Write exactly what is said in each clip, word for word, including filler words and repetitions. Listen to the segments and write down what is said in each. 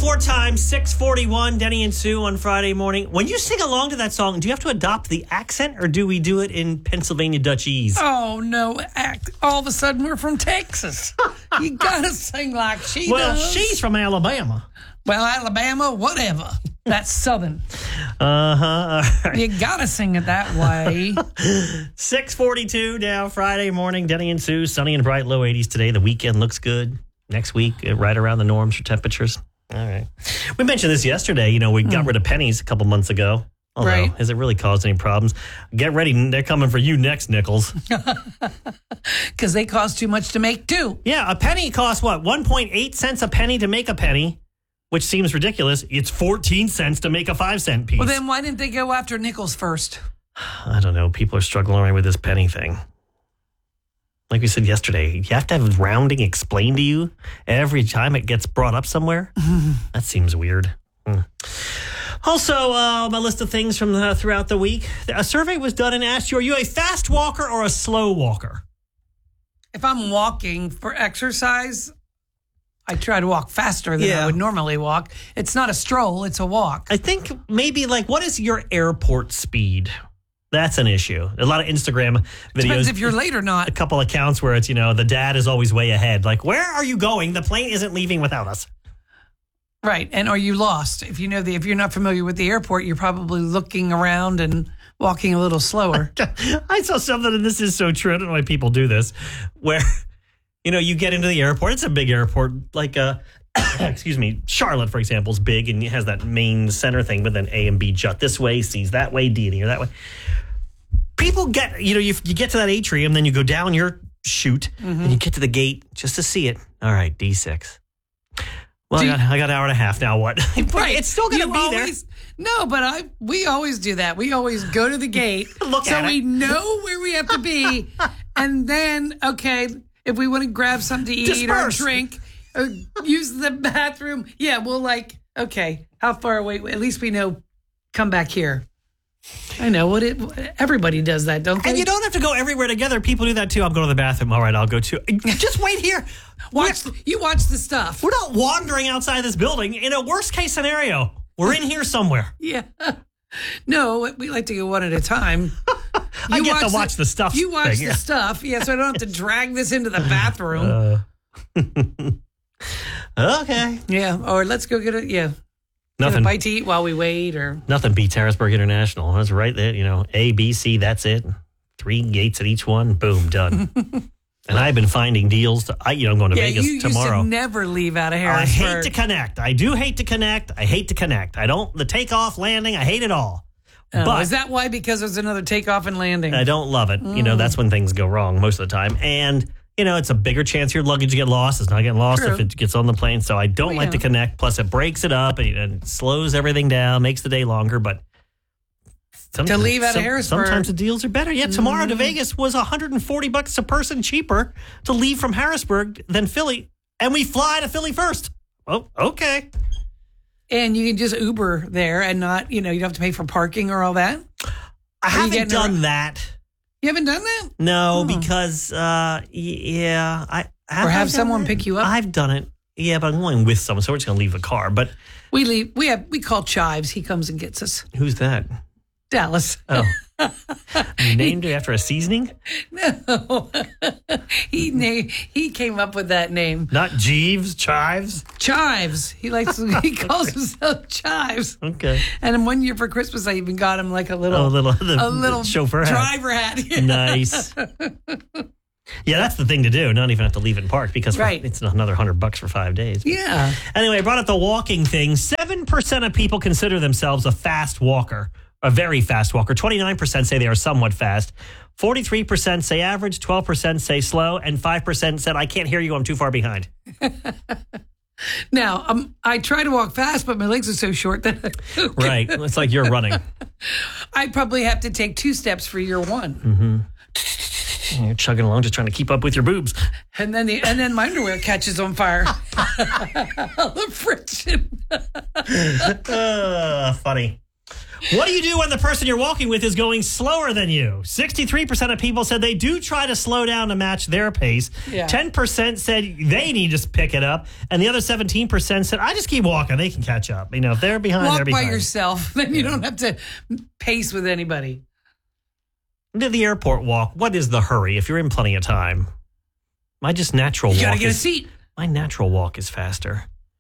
Four times, six forty-one, Denny and Sue on Friday morning. When you sing along to that song, do you have to adopt the accent or do we do it in Pennsylvania Dutchese? Oh, no. Act. All of a sudden, we're from Texas. You got to sing like she well, does. she's from Alabama. Well, Alabama, whatever. That's Southern. Uh-huh. Right. You got to sing it that way. six forty-two now, Friday morning. Denny and Sue, sunny and bright, low eighties today. The weekend looks good. Next week, right around the norms for temperatures. All right. We mentioned this yesterday. You know, we got mm. rid of pennies a couple months ago. Although, right. has it really caused any problems? Get ready. They're coming for you next, nickels. Because they cost too much to make, too. Yeah, a penny costs, what, one point eight cents a penny to make a penny, which seems ridiculous. It's fourteen cents to make a five-cent piece. Well, then why didn't they go after nickels first? I don't know. People are struggling around with this penny thing. Like we said yesterday, you have to have rounding explained to you every time it gets brought up somewhere. That seems weird. Mm. Also, uh, my list of things from uh, throughout the week. A survey was done and asked you, are you a fast walker or a slow walker? If I'm walking for exercise, I try to walk faster than yeah. I would normally walk. It's not a stroll, it's a walk. I think maybe like, what is your airport speed? That's an issue. A lot of Instagram videos. Depends if you're late or not. A couple accounts where it's, you know, the dad is always way ahead. Like, where are you going? The plane isn't leaving without us. Right. And are you lost? If you know the, if you're not familiar with the airport, you're probably looking around and walking a little slower. I saw something, and this is so true. I don't know why people do this, where, you know, you get into the airport. It's a big airport, like a, excuse me, Charlotte, for example, is big and it has that main center thing, but then A and B jut this way, C's that way, D and E that way. People get, you know, you, you get to that atrium, then you go down your chute, mm-hmm. and you get to the gate just to see it. All right, D six. Well, I got, I got an hour and a half now. What? Right. It's still going to be always, there. No, but I we always do that. We always go to the gate Look so at we it. know where we have to be. And then, okay, if we want to grab something to eat Disperse. or drink, or use the bathroom, yeah, we'll like, okay, how far away? At least we know, come back here. I know what it. Everybody does that, don't they? And you don't have to go everywhere together. People do that too. I'm going to the bathroom. All right, I'll go too. Just wait here. Watch. We're, you watch the stuff. We're not wandering outside this building. In a worst case scenario, we're in here somewhere. Yeah. No, we like to go one at a time. I You get watch to watch the, the stuff. You watch thing, the yeah. stuff, yeah. So I don't have to drag this into the bathroom. Uh, okay. Yeah. Or let's go get a yeah. Nothing. Get a bite to eat while we wait, or Nothing beats Harrisburg International. That's right there. You know, A, B, C. That's it. Three gates at each one. Boom, done. And I've been finding deals. To, I, you know, I'm going to yeah, Vegas you tomorrow. Used to never leave out of I Harrisburg. hate to connect. I do hate to connect. I hate to connect. I don't. The takeoff, landing. I hate it all. Oh, but is that why? Because there's another takeoff and landing. I don't love it. Mm. You know, that's when things go wrong most of the time. And you know, it's a bigger chance your luggage get lost. It's not getting lost True. if it gets on the plane. So I don't oh, like yeah. to connect. Plus, it breaks it up and, and slows everything down, makes the day longer. But to leave out some, of Harrisburg, sometimes the deals are better. Yeah, tomorrow mm. to Vegas was one hundred forty bucks a person cheaper to leave from Harrisburg than Philly, and we fly to Philly first. Oh, okay. And you can just Uber there and not, you know, you don't have to pay for parking or all that. I Are you haven't getting done around- that. You haven't done that? No, Oh. because uh, y- yeah, I have Or have I done someone that? pick you up? I've done it. Yeah, but I'm going with someone, so we're just going to leave the car. But We leave. We have. We call Chives. He comes and gets us. who's that? Dallas. Oh, you named it after a seasoning? No, he na- he came up with that name. Not Jeeves, Chives. Chives. He likes. He calls himself Chives. Okay. And then one year for Christmas, I even got him like a little, Oh, little the, a little the chauffeur hat. driver hat. Nice. Yeah, that's the thing to do. Not even have to leave it in park because Right. it's another hundred bucks for five days. Yeah. Anyway, I brought up the walking thing. Seven percent of people consider themselves a fast walker, a very fast walker. Twenty-nine percent say they are somewhat fast. Forty-three percent say average. Twelve percent say slow, and five percent said, "I can't hear you. I'm too far behind." Now, um, I try to walk fast, but my legs are so short that Right. It's like you're running. I probably have to take two steps for year one. Mm-hmm. You're chugging along, just trying to keep up with your boobs. And then the and then my underwear catches on fire. All the friction. uh, funny. What do you do when the person you're walking with is going slower than you? sixty-three percent of people said they do try to slow down to match their pace. Yeah. ten percent said they need to pick it up. And the other seventeen percent said, I just keep walking. They can catch up. You know, if they're behind, Walk they're behind. by yourself. Then you don't have to pace with anybody. To the airport walk, what is the hurry if you're in plenty of time? My just natural You walk gotta get is, a seat. My natural walk is faster.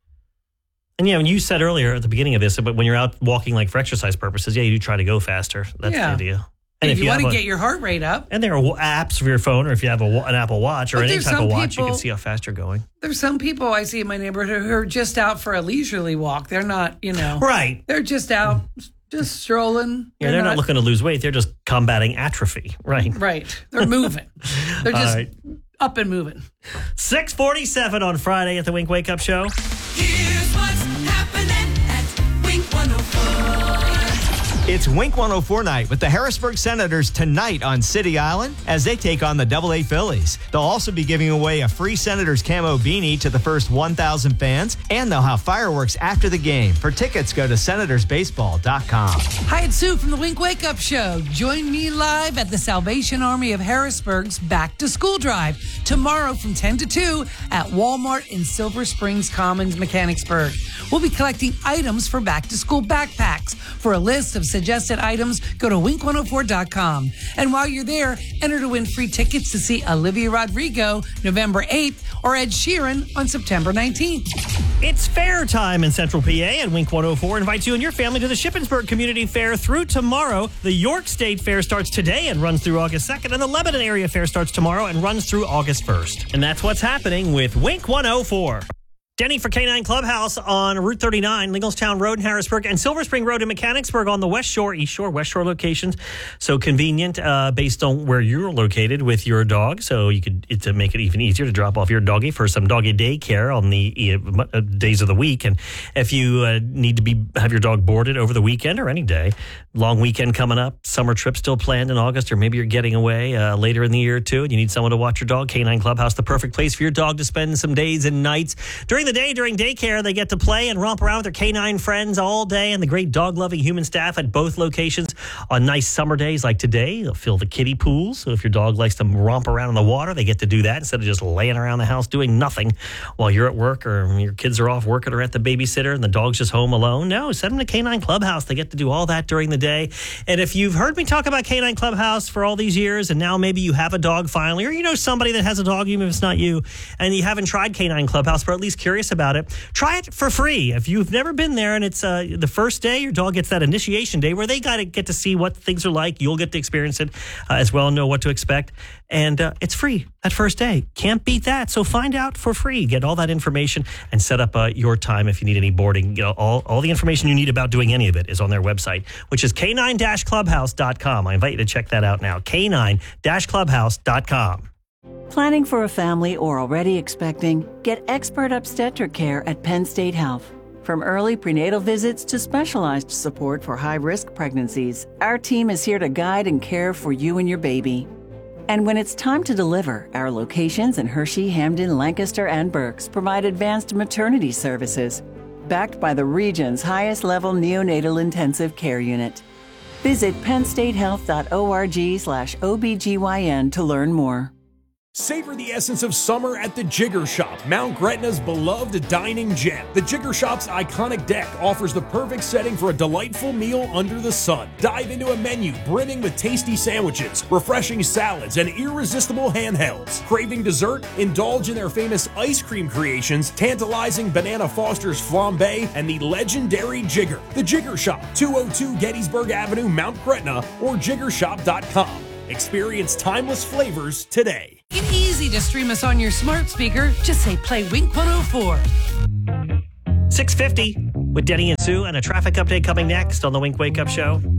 And yeah, when you said earlier at the beginning of this, but when you're out walking like for exercise purposes, yeah, you do try to go faster. That's Yeah. the idea. And if, if you, you want have to a- get your heart rate up, And there are apps for your phone, or if you have a, wa- an Apple Watch or But any there's type of some watch, you people- can see how fast you're going. there's some people I see in my neighborhood who are just out for a leisurely walk. They're not, you know, Right. they're just out, just strolling. Yeah, they're not, looking to lose weight. They're just combating atrophy. Right. Right. They're moving. They're All just right. up and moving. six forty-seven on Friday at the Wink Wake Up Show. Here's what's happening at Wink one oh four. It's Wink one oh four night with the Harrisburg Senators tonight on City Island as they take on the Double A Phillies. They'll also be giving away a free Senators camo beanie to the first one thousand fans, and they'll have fireworks after the game. For tickets, go to senators baseball dot com. Hi, it's Sue from the Wink Wake Up Show. Join me live at the Salvation Army of Harrisburg's Back to School Drive tomorrow from ten to two at Walmart in Silver Springs Commons, Mechanicsburg. We'll be collecting items for back to school backpacks. For a list of suggested items, go to wink one oh four dot com. And while you're there, enter to win free tickets to see Olivia Rodrigo November eighth or Ed Sheeran on September nineteenth. It's fair time in Central P A, and Wink one oh four invites you and your family to the Shippensburg Community Fair through tomorrow. The York State Fair starts today and runs through August second, and the Lebanon Area Fair starts tomorrow and runs through August first. And that's what's happening with Wink one oh four. Denny for K nine Clubhouse on Route thirty-nine, Linglestown Road in Harrisburg, and Silver Spring Road in Mechanicsburg on the West Shore, East Shore, West Shore locations. So convenient uh, based on where you're located with your dog. So you could it, to make it even easier to drop off your doggy for some doggy daycare on the uh, days of the week. And if you uh, need to be have your dog boarded over the weekend or any day, long weekend coming up, summer trip still planned in August, or maybe you're getting away uh, later in the year too, and you need someone to watch your dog, K nine Clubhouse, the perfect place for your dog to spend some days and nights. During the day, during daycare, they get to play and romp around with their canine friends all day, and the great dog-loving human staff at both locations on nice summer days like today. They'll fill the kiddie pools, so if your dog likes to romp around in the water, they get to do that instead of just laying around the house doing nothing while you're at work or your kids are off working or at the babysitter and the dog's just home alone. No, send them to K nine Clubhouse. They get to do all that during the day. And if you've heard me talk about K nine Clubhouse for all these years, and now maybe you have a dog finally, or you know somebody that has a dog, even if it's not you, and you haven't tried K nine Clubhouse, but at least curious about it, try it for free. If you've never been there and it's uh, the first day, your dog gets that initiation day where they got to get to see what things are like. You'll get to experience it uh, as well and know what to expect. And uh, it's free that first day. Can't beat that. So find out for free. Get all that information and set up uh, your time if you need any boarding. You know, all, all the information you need about doing any of it is on their website, which is K nine clubhouse dot com. I invite you to check that out now. K nine clubhouse dot com. Planning for a family or already expecting? Get expert obstetric care at Penn State Health. From early prenatal visits to specialized support for high-risk pregnancies, our team is here to guide and care for you and your baby. And when it's time to deliver, our locations in Hershey, Hamden, Lancaster, and Berks provide advanced maternity services, backed by the region's highest-level neonatal intensive care unit. Visit penn state health dot org slash O B G Y N to learn more. Savor the essence of summer at the Jigger Shop, Mount Gretna's beloved dining gem. The Jigger Shop's iconic deck offers the perfect setting for a delightful meal under the sun. Dive into a menu brimming with tasty sandwiches, refreshing salads, and irresistible handhelds. Craving dessert? Indulge in their famous ice cream creations, tantalizing Banana Foster's flambe, and the legendary Jigger. The Jigger Shop, two oh two Gettysburg Avenue, Mount Gretna, or jigger shop dot com. Experience timeless flavors today. It's easy to stream us on your smart speaker. Just say play Wink one oh four. six fifty with Denny and Sue, and a traffic update coming next on the Wink Wake Up Show.